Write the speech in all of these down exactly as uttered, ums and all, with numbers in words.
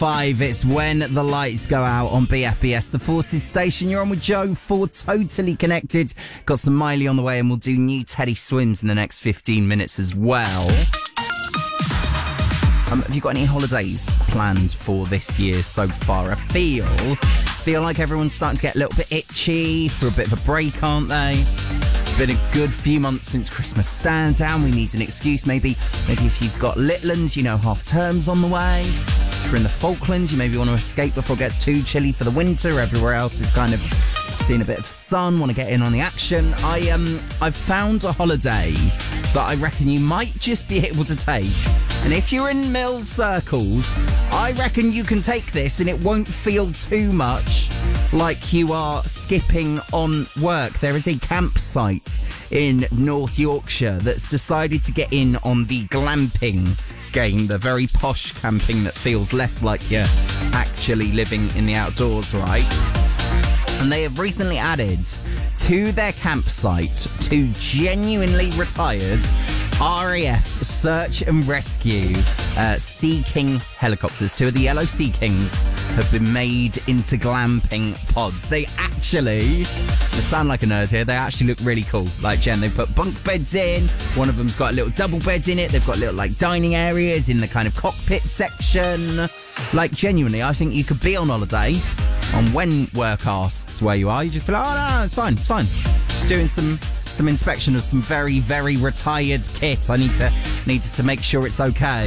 five. It's When the Lights Go Out on B F B S, the Forces station. You're on with Joe for Totally Connected. Got some Miley on the way, and we'll do new Teddy Swims in the next fifteen minutes as well. Um, have you got any holidays planned for this year so far? I feel, feel like everyone's starting to get a little bit itchy for a bit of a break, aren't they? Been a good few months since Christmas stand down. We need an excuse. Maybe maybe if you've got little ones, you know, half term's on the way. If you're in the Falklands, you maybe want to escape before it gets too chilly for the winter. Everywhere else is kind of seeing a bit of sun, want to get in on the action. I um I've found a holiday that I reckon you might just be able to take. And if you're in mill circles, I reckon you can take this and it won't feel too much like you are skipping on work. There is a campsite in North Yorkshire that's decided to get in on the glamping game, the very posh camping that feels less like you're actually living in the outdoors, right? And they have recently added to their campsite two genuinely retired R A F search and rescue uh, Sea King helicopters. Two of the yellow Sea Kings have been made into glamping pods. They actually, they sound like a nerd here, they actually look really cool. Like, Jen, they put bunk beds in. One of them's got a little double bed in it. They've got little, like, dining areas in the kind of cockpit section. Like, genuinely, I think you could be on holiday, and when work asks where you are, you just be like, oh, no, it's fine, it's fine. Just doing some some inspection of some very, very retired kit. I need to needed to make sure it's okay.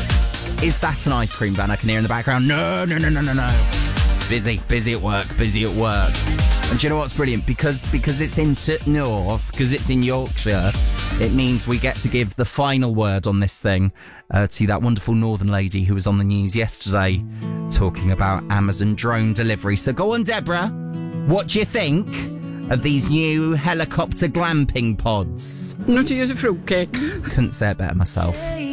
Is that an ice cream van I can hear in the background? No, no, no, no, no, no. Busy, busy at work, busy at work. And do you know what's brilliant? Because because it's in t- North, because it's in Yorkshire, it means we get to give the final word on this thing uh, to that wonderful northern lady who was on the news yesterday talking about Amazon drone delivery. So go on, Deborah. What do you think of these new helicopter glamping pods? Not to use a fruitcake. Couldn't say it better myself.